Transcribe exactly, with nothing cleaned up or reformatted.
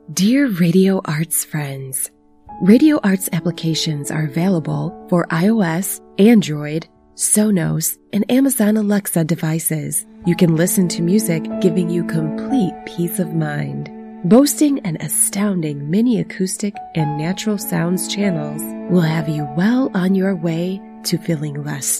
Dear Radio Arts friends, Radio Arts applications are available for iOS, Android, Sonos, and Amazon Alexa devices. You can listen to music giving you complete peace of mind. Boasting an astounding mini acoustic and natural sounds channels will have you well on your way to feeling less